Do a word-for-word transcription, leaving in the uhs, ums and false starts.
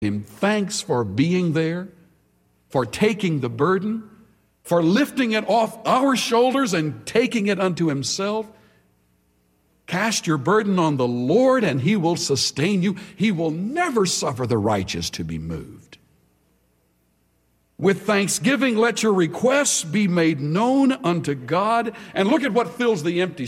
Him thanks for being there, for taking the burden, for lifting it off our shoulders and taking it unto himself. Cast your burden on the Lord and he will sustain you. He will never suffer the righteous to be moved. With thanksgiving, let your requests be made known unto God. And look at what fills the empty